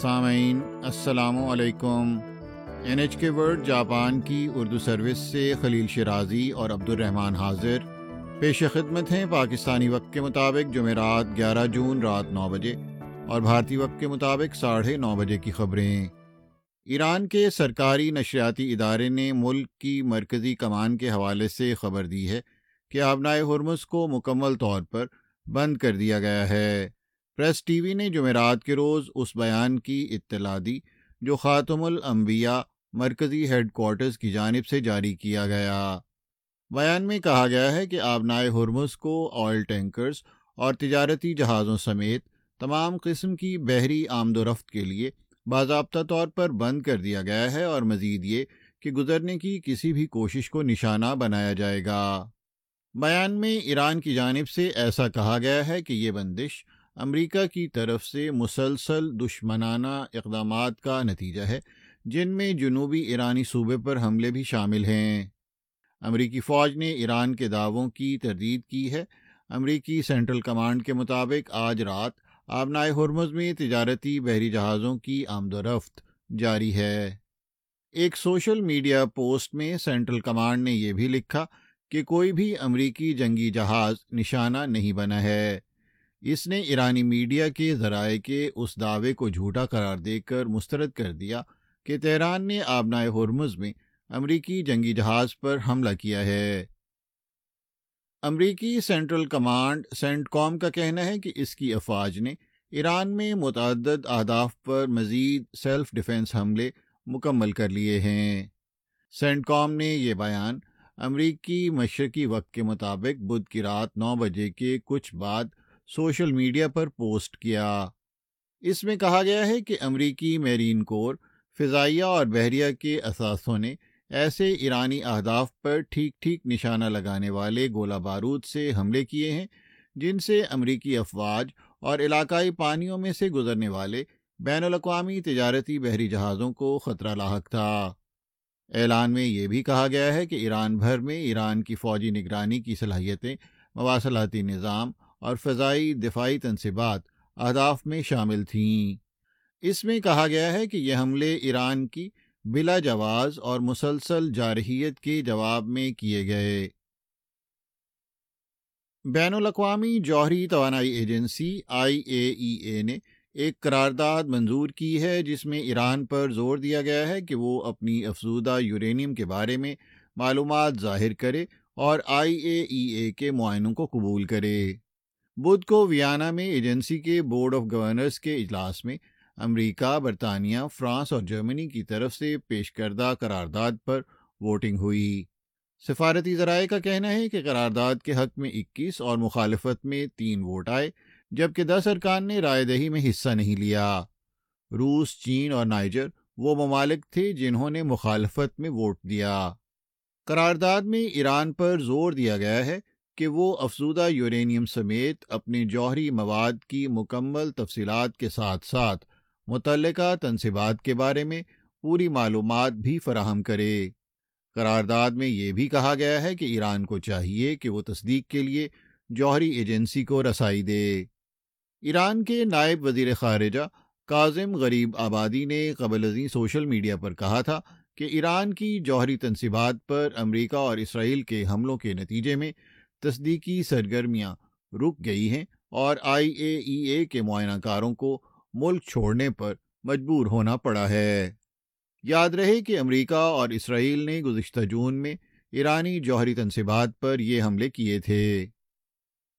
سامعین السلام علیکم۔ NHK ورلڈ جاپان کی اردو سروس سے خلیل شیرازی اور عبد الرحمن حاضر پیش خدمت ہیں۔ پاکستانی وقت کے مطابق جمعرات 11 جون رات 9 بجے اور بھارتی وقت کے مطابق 9:30 بجے کی خبریں۔ ایران کے سرکاری نشریاتی ادارے نے ملک کی مرکزی کمان کے حوالے سے خبر دی ہے کہ آبنائے ہرمز کو مکمل طور پر بند کر دیا گیا ہے۔ پریس ٹی وی نے جمعرات کے روز اس بیان کی اطلاع دی جو خاتم الانبیاء مرکزی ہیڈ کوارٹرز کی جانب سے جاری کیا گیا۔ بیان میں کہا گیا ہے کہ آبنائے ہرمز کو آئل ٹینکرز اور تجارتی جہازوں سمیت تمام قسم کی بحری آمد و رفت کے لیے باضابطہ طور پر بند کر دیا گیا ہے، اور مزید یہ کہ گزرنے کی کسی بھی کوشش کو نشانہ بنایا جائے گا۔ بیان میں ایران کی جانب سے ایسا کہا گیا ہے کہ یہ بندش امریکہ کی طرف سے مسلسل دشمنانہ اقدامات کا نتیجہ ہے، جن میں جنوبی ایرانی صوبے پر حملے بھی شامل ہیں۔ امریکی فوج نے ایران کے دعووں کی تردید کی ہے۔ امریکی سینٹرل کمانڈ کے مطابق آج رات آبنائے ہرمز میں تجارتی بحری جہازوں کی آمد و رفت جاری ہے۔ ایک سوشل میڈیا پوسٹ میں سینٹرل کمانڈ نے یہ بھی لکھا کہ کوئی بھی امریکی جنگی جہاز نشانہ نہیں بنا ہے۔ اس نے ایرانی میڈیا کے ذرائع کے اس دعوے کو جھوٹا قرار دے کر مسترد کر دیا کہ تہران نے آبنائے ہرمز میں امریکی جنگی جہاز پر حملہ کیا ہے۔ امریکی سینٹرل کمانڈ سینٹ کام کا کہنا ہے کہ اس کی افواج نے ایران میں متعدد اہداف پر مزید سیلف ڈیفنس حملے مکمل کر لیے ہیں۔ سینٹ کام نے یہ بیان امریکی مشرقی وقت کے مطابق بدھ کی رات 9 بجے کے کچھ بعد سوشل میڈیا پر پوسٹ کیا۔ اس میں کہا گیا ہے کہ امریکی میرین کور، فضائیہ اور بحریہ کے اثاثوں نے ایسے ایرانی اہداف پر ٹھیک نشانہ لگانے والے گولہ بارود سے حملے کیے ہیں جن سے امریکی افواج اور علاقائی پانیوں میں سے گزرنے والے بین الاقوامی تجارتی بحری جہازوں کو خطرہ لاحق تھا۔ اعلان میں یہ بھی کہا گیا ہے کہ ایران بھر میں ایران کی فوجی نگرانی کی صلاحیتیں، مواصلاتی نظام اور فضائی دفاعی تنصیبات اہداف میں شامل تھیں۔ اس میں کہا گیا ہے کہ یہ حملے ایران کی بلا جواز اور مسلسل جارحیت کے جواب میں کیے گئے۔ بین الاقوامی جوہری توانائی ایجنسی IAEA نے ایک قرارداد منظور کی ہے جس میں ایران پر زور دیا گیا ہے کہ وہ اپنی افزودہ یورینیم کے بارے میں معلومات ظاہر کرے اور IAEA کے معائنوں کو قبول کرے۔ بدھ کو ویانا میں ایجنسی کے بورڈ آف گورنرز کے اجلاس میں امریکہ، برطانیہ، فرانس اور جرمنی کی طرف سے پیش کردہ قرارداد پر ووٹنگ ہوئی۔ سفارتی ذرائع کا کہنا ہے کہ قرارداد کے حق میں 21 اور مخالفت میں 3 ووٹ آئے، جبکہ 10 ارکان نے رائے دہی میں حصہ نہیں لیا۔ روس، چین اور نائجر وہ ممالک تھے جنہوں نے مخالفت میں ووٹ دیا۔ قرارداد میں ایران پر زور دیا گیا ہے کہ وہ افزودہ یورینیم سمیت اپنے جوہری مواد کی مکمل تفصیلات کے ساتھ ساتھ متعلقہ تنصیبات کے بارے میں پوری معلومات بھی فراہم کرے۔ قرارداد میں یہ بھی کہا گیا ہے کہ ایران کو چاہیے کہ وہ تصدیق کے لیے جوہری ایجنسی کو رسائی دے۔ ایران کے نائب وزیر خارجہ کاظم غریب آبادی نے قبل ازیں سوشل میڈیا پر کہا تھا کہ ایران کی جوہری تنصیبات پر امریکہ اور اسرائیل کے حملوں کے نتیجے میں تصدیقی سرگرمیاں رک گئی ہیں اور IAEA کے معائنہ کاروں کو ملک چھوڑنے پر مجبور ہونا پڑا ہے۔ یاد رہے کہ امریکہ اور اسرائیل نے گزشتہ جون میں ایرانی جوہری تنصیبات پر یہ حملے کیے تھے۔